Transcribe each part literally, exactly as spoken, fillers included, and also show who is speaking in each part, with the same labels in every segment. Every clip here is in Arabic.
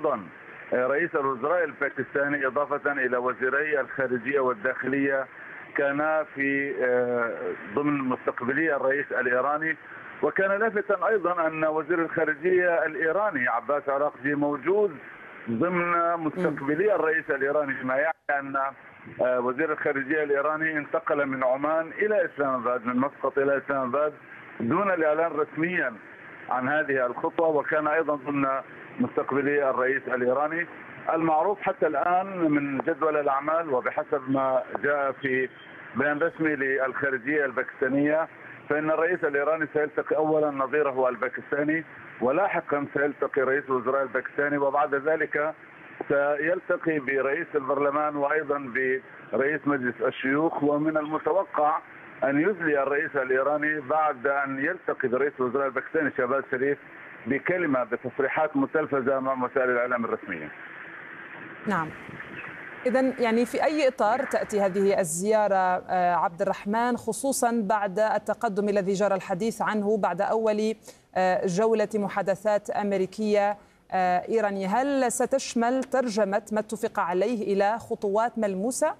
Speaker 1: أيضا رئيس الوزراء الباكستاني إضافة إلى وزيري الخارجية والداخلية كان في ضمن مستقبلي الرئيس الإيراني. وكان لافتا أيضا أن وزير الخارجية الإيراني عباس عراقجي موجود ضمن مستقبلي الرئيس الإيراني، ما يعني أن وزير الخارجية الإيراني انتقل من عمان إلى إسلام آباد، من مسقط إلى إسلام آباد دون الإعلان رسميا عن هذه الخطوة، وكان أيضا ضمن مستقبلي الرئيس الإيراني. المعروف حتى الآن من جدول الأعمال وبحسب ما جاء في بيان رسمي للخارجية الباكستانية، فإن الرئيس الإيراني سيلتقي أولا نظيره الباكستاني، ولاحقا سيلتقي رئيس الوزراء الباكستاني، وبعد ذلك سيلتقي برئيس البرلمان وأيضا برئيس مجلس الشيوخ. ومن المتوقع أن يزلي الرئيس الإيراني بعد أن يلتقي برئيس الوزراء الباكستاني شهباز شريف بكلمة بتصريحات متلفزة أمام وسائل الإعلام الرسمية.
Speaker 2: نعم، إذن يعني في أي إطار تأتي هذه الزيارة عبد الرحمن، خصوصا بعد التقدم الذي جرى الحديث عنه بعد أول جولة محادثات أمريكية إيرانية؟ هل ستشمل ترجمة ما اتفق عليه إلى خطوات ملموسة؟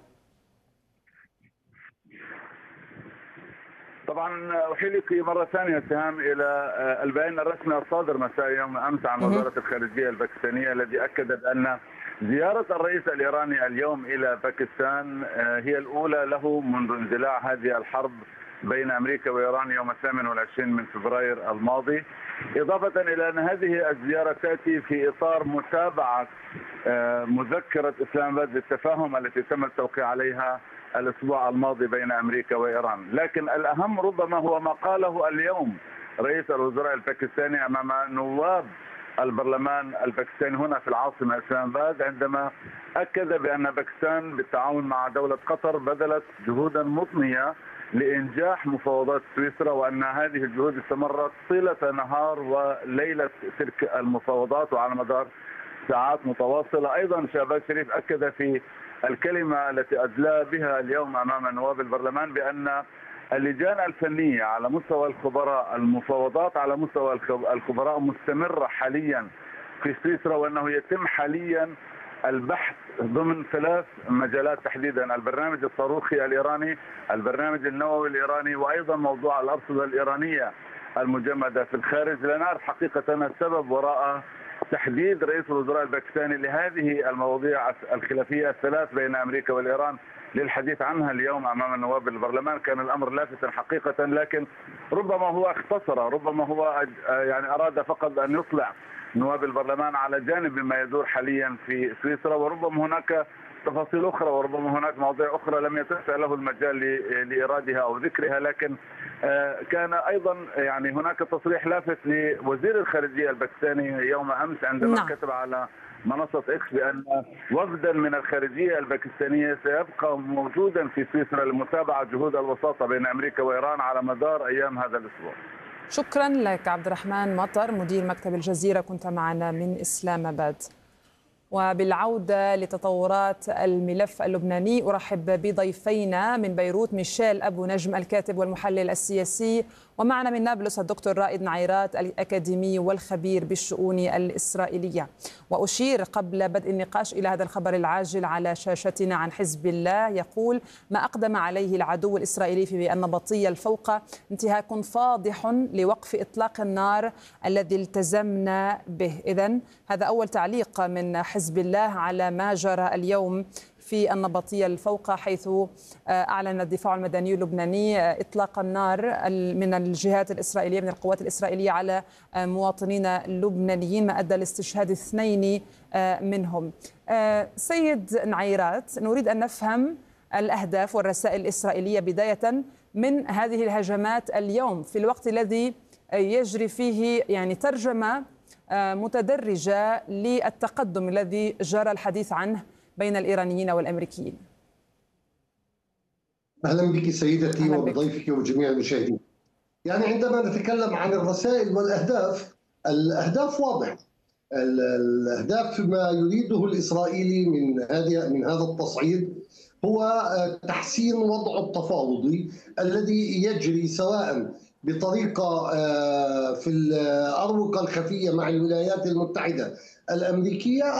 Speaker 1: طبعا أحيلك مرة ثانية اتهام إلى البيان الرسمي الصادر مساء يوم أمس عن وزارة الخارجية الباكستانية، الذي أكد بأن زيارة الرئيس الإيراني اليوم إلى باكستان هي الأولى له منذ اندلاع هذه الحرب بين أمريكا وإيران يوم الثامن والعشرين من فبراير الماضي، إضافة إلى أن هذه الزيارة تأتي في إطار متابعة مذكرة إسلام آباد للتفاهم التي تم التوقيع عليها الأسبوع الماضي بين أمريكا وإيران. لكن الأهم ربما هو ما قاله اليوم رئيس الوزراء الباكستاني أمام نواب البرلمان الباكستاني هنا في العاصمة إسلام آباد، عندما أكد بأن باكستان بالتعاون مع دولة قطر بذلت جهودا مضنية لإنجاح مفاوضات سويسرا، وأن هذه الجهود استمرت طيلة نهار وليلة تلك المفاوضات وعلى مدار ساعات متواصلة. أيضا شهباز شريف أكد في الكلمة التي أدلى بها اليوم أمام نواب البرلمان بأن اللجان الفنية على مستوى الخبراء، المفاوضات على مستوى الخبراء مستمرة حاليا في سويسرا، وأنه يتم حاليا البحث ضمن ثلاث مجالات تحديدا: البرنامج الصاروخي الإيراني، البرنامج النووي الإيراني، وأيضا موضوع الأرصدة الإيرانية المجمدة في الخارج. لا نعرف حقيقة السبب وراء تحديد رئيس الوزراء الباكستاني لهذه المواضيع الخلافية الثلاث بين أمريكا والإيران للحديث عنها اليوم أمام النواب البرلمان. كان الأمر لافتا حقيقة، لكن ربما هو اختصر، ربما هو يعني أراد فقط أن يطلع نواب البرلمان على جانب مما يدور حاليا في سويسرا، وربما هناك تفاصيل أخرى وربما هناك مواضيع أخرى لم يتسع له المجال لإيرادها أو ذكرها. لكن كان أيضا يعني هناك تصريح لافت لوزير الخارجية الباكستاني يوم أمس عندما نعم. كتب على منصة إكس بأن وفدا من الخارجية الباكستانية سيبقى موجودا في سويسرا لمتابعة جهود الوساطة بين أمريكا وإيران على مدار أيام هذا الأسبوع.
Speaker 2: شكرا لك عبد الرحمن مطر، مدير مكتب الجزيرة، كنت معنا من إسلام آباد. وبالعودة لتطورات الملف اللبناني، أرحب بضيفينا من بيروت ميشيل أبو نجم الكاتب والمحلل السياسي، ومعنا من نابلس الدكتور رائد نعيرات الأكاديمي والخبير بالشؤون الإسرائيلية. وأشير قبل بدء النقاش إلى هذا الخبر العاجل على شاشتنا عن حزب الله، يقول: ما أقدم عليه العدو الإسرائيلي في النبطية الفوقى انتهاك فاضح لوقف إطلاق النار الذي التزمنا به. إذن هذا أول تعليق من حزب الله على ما جرى اليوم في النبطية الفوقى، حيث أعلن الدفاع المدني اللبناني إطلاق النار من الجهات الإسرائيلية، من القوات الإسرائيلية، على مواطنين لبنانيين، ما أدى لاستشهاد اثنين منهم. سيد نعيرات، نريد أن نفهم الأهداف والرسائل الإسرائيلية بداية من هذه الهجمات اليوم، في الوقت الذي يجري فيه يعني ترجمة متدرجة للتقدم الذي جرى الحديث عنه بين الإيرانيين والأمريكيين.
Speaker 3: أهلا بك سيدتي وبضيفك وجميع المشاهدين. يعني عندما نتكلم عن الرسائل والأهداف، الأهداف واضحة. الأهداف ما يريده الإسرائيلي من هذه من هذا التصعيد هو تحسين وضعه التفاوضي الذي يجري سواء بطريقة في الأروقة الخفية مع الولايات المتحدة الأمريكية